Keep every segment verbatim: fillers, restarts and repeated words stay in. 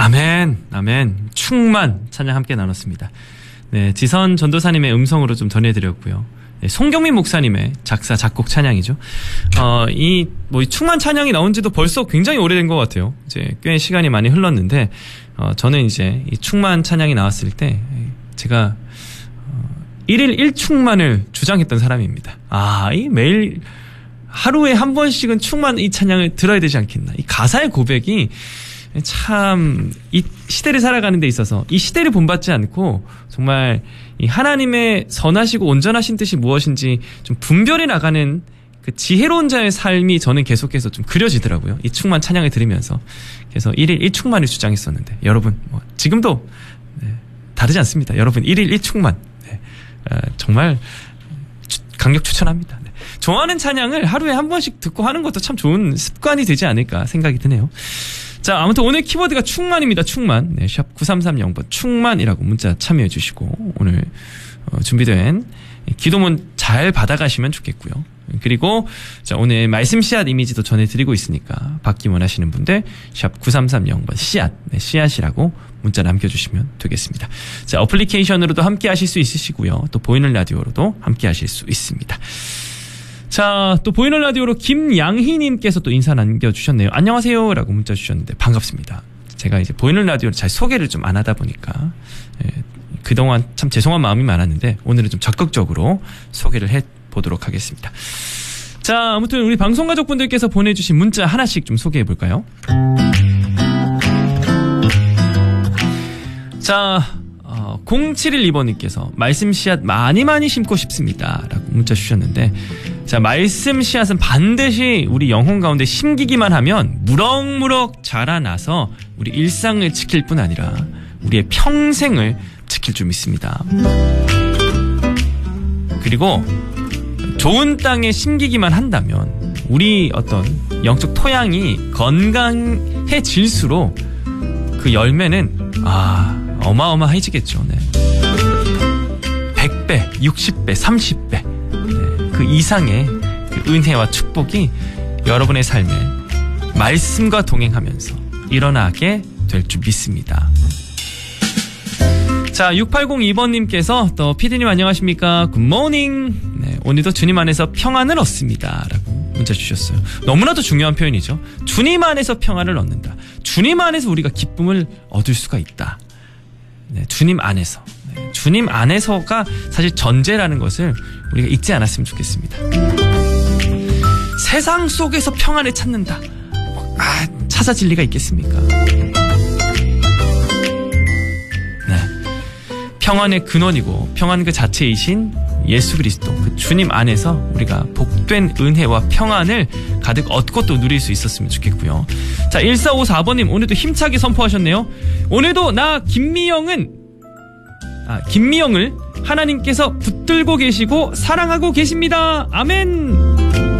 아멘, 아멘. 충만 찬양 함께 나눴습니다. 네, 지선 전도사님의 음성으로 좀 전해드렸고요. 네, 송경민 목사님의 작사, 작곡 찬양이죠. 어, 이, 뭐, 이 충만 찬양이 나온 지도 벌써 굉장히 오래된 것 같아요. 이제 꽤 시간이 많이 흘렀는데, 어, 저는 이제 이 충만 찬양이 나왔을 때, 제가, 어, 일일 일충만을 주장했던 사람입니다. 아, 이 매일, 하루에 한 번씩은 충만 이 찬양을 들어야 되지 않겠나. 이 가사의 고백이 참, 이 시대를 살아가는 데 있어서 이 시대를 본받지 않고 정말 이 하나님의 선하시고 온전하신 뜻이 무엇인지 좀 분별해 나가는 그 지혜로운 자의 삶이 저는 계속해서 좀 그려지더라고요. 이 충만 찬양을 들으면서. 그래서 일일 일충만을 주장했었는데 여러분, 뭐 지금도 네, 다르지 않습니다. 여러분 일일 일충만. 네, 어, 정말 추, 강력 추천합니다. 네. 좋아하는 찬양을 하루에 한 번씩 듣고 하는 것도 참 좋은 습관이 되지 않을까 생각이 드네요. 자, 아무튼 오늘 키워드가 충만입니다. 충만. 네, 샵 구삼삼영 번 충만이라고 문자 참여해 주시고 오늘 어, 준비된 기도문 잘 받아가시면 좋겠고요. 그리고 자, 오늘 말씀 씨앗 이미지도 전해드리고 있으니까 받기 원하시는 분들 샵 구삼삼영 번 씨앗, 네, 씨앗이라고 문자 남겨주시면 되겠습니다. 자, 어플리케이션으로도 함께 하실 수 있으시고요. 또 보이는 라디오로도 함께 하실 수 있습니다. 자, 또 보이는 라디오로 김양희님께서 또 인사 남겨주셨네요. 안녕하세요 라고 문자 주셨는데 반갑습니다. 제가 이제 보이는 라디오를 잘 소개를 좀 안 하다 보니까 예, 그동안 참 죄송한 마음이 많았는데 오늘은 좀 적극적으로 소개를 해보도록 하겠습니다. 자, 아무튼 우리 방송가족분들께서 보내주신 문자 하나씩 좀 소개해볼까요? 자, 어, 공칠일이 번님께서 말씀 씨앗 많이 많이 심고 싶습니다 라고 문자 주셨는데, 자, 말씀 씨앗은 반드시 우리 영혼 가운데 심기기만 하면 무럭무럭 자라나서 우리 일상을 지킬 뿐 아니라 우리의 평생을 지킬 줄 믿습니다. 그리고 좋은 땅에 심기기만 한다면 우리 어떤 영적 토양이 건강해질수록 그 열매는 아 어마어마해지겠죠. 네. 백 배, 육십 배, 삼십 배 네. 그 이상의 그 은혜와 축복이 여러분의 삶에 말씀과 동행하면서 일어나게 될 줄 믿습니다. 자, 육팔공이 번님께서 또 피디님 안녕하십니까? 굿모닝. 네, 오늘도 주님 안에서 평안을 얻습니다 라고 문자 주셨어요. 너무나도 중요한 표현이죠. 주님 안에서 평안을 얻는다. 주님 안에서 우리가 기쁨을 얻을 수가 있다. 네, 주님 안에서. 네, 주님 안에서가 사실 전제라는 것을 우리가 잊지 않았으면 좋겠습니다. 세상 속에서 평안을 찾는다. 아, 찾아질 리가 있겠습니까? 네, 평안의 근원이고 평안 그 자체이신 예수 그리스도 그 주님 안에서 우리가 복된 은혜와 평안을 가득 얻고 또 누릴 수 있었으면 좋겠고요. 자, 일사오사 번님 오늘도 힘차게 선포하셨네요. 오늘도 나 김미영은 아, 김미영을 하나님께서 붙들고 계시고 사랑하고 계십니다. 아멘.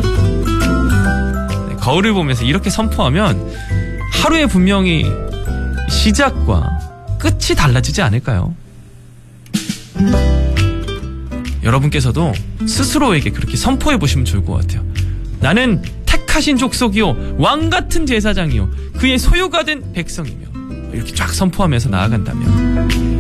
네, 거울을 보면서 이렇게 선포하면 하루에 분명히 시작과 끝이 달라지지 않을까요? 여러분께서도 스스로에게 그렇게 선포해 보시면 좋을 것 같아요. 나는 택하신 족속이요 왕같은 제사장이요 그의 소유가 된 백성이며, 이렇게 쫙 선포하면서 나아간다면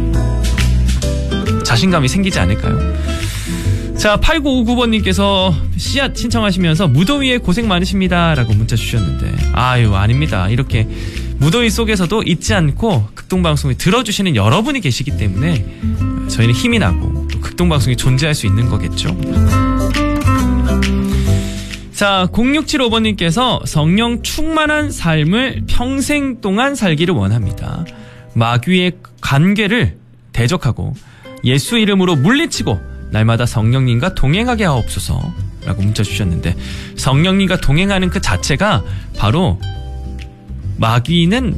자신감이 생기지 않을까요? 자, 팔구오구 번님께서 씨앗 신청하시면서 무더위에 고생 많으십니다 라고 문자 주셨는데, 아유 아닙니다. 이렇게 무더위 속에서도 잊지 않고 극동방송을 들어주시는 여러분이 계시기 때문에 저희는 힘이 나고 또 극동방송이 존재할 수 있는 거겠죠. 자, 공육칠오 번님께서 성령 충만한 삶을 평생 동안 살기를 원합니다. 마귀의 관계를 대적하고 예수 이름으로 물리치고 날마다 성령님과 동행하게 하옵소서 라고 문자 주셨는데, 성령님과 동행하는 그 자체가 바로 마귀는